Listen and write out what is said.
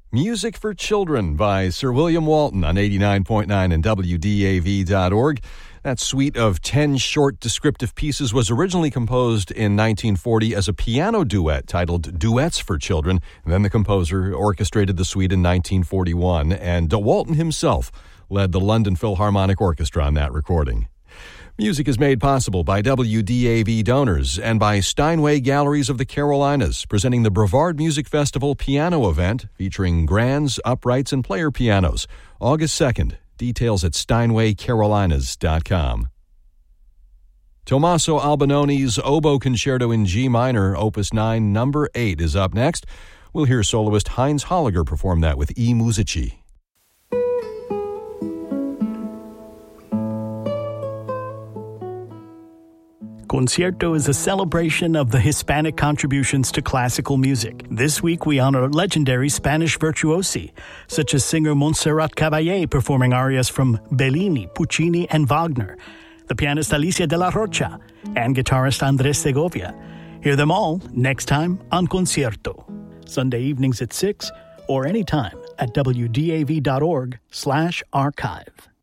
Music for Children by Sir William Walton on 89.9 and WDAV.org. That suite of 10 short descriptive pieces was originally composed in 1940 as a piano duet titled Duets for Children. And then the composer orchestrated the suite in 1941, and Walton himself led the London Philharmonic Orchestra on that recording. Music is made possible by WDAV donors and by Steinway Galleries of the Carolinas, presenting the Brevard Music Festival piano event featuring grands, uprights, and player pianos. August 2nd. Details at steinwaycarolinas.com. Tommaso Albinoni's Oboe Concerto in G minor, Opus 9, number 8, is up next. We'll hear soloist Heinz Holliger perform that with E Musici. Concierto is a celebration of the Hispanic contributions to classical music. This week we honor legendary Spanish virtuosi, such as singer Montserrat Caballé performing arias from Bellini, Puccini, and Wagner, the pianist Alicia de la Rocha, and guitarist Andres Segovia. Hear them all next time on Concierto, Sunday evenings at 6 or anytime at wdav.org/archive.